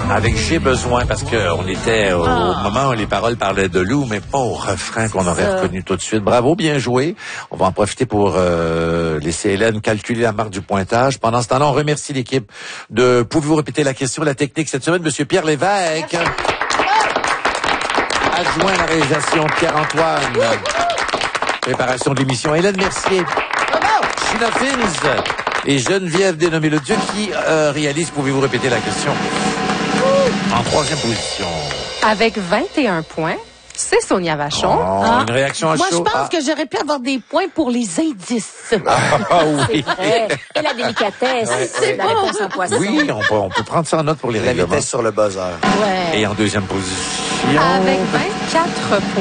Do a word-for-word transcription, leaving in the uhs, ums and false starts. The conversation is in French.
Avec J'ai besoin, parce qu'on était au Ah. moment où les paroles parlaient de loup, mais pas au refrain qu'on aurait Ça. reconnu tout de suite. Bravo, bien joué. On va en profiter pour euh, laisser Hélène calculer la marque du pointage. Pendant ce temps-là, on remercie l'équipe de... Pouvez-vous répéter la question, la technique cette semaine? Monsieur Pierre Lévesque. Adjoint à la réalisation, Pierre-Antoine. Préparation de l'émission, Hélène Mercier. Sheila Fins et Geneviève Dénommé-le-Dieu qui euh, réalise. Pouvez-vous répéter la question? En troisième position. Avec vingt et un points, c'est Sonia Vachon. Oh, Ah. Une réaction à Moi, chaud. je pense Ah. que j'aurais pu avoir des points pour les indices. Ah oui. Vrai. Et la délicatesse, C'est la bon. réponse en poisson. Oui, on peut, on peut prendre ça en note pour les La règlements. vitesse sur le buzzer. Ouais. Et en deuxième position. Avec vingt-quatre points.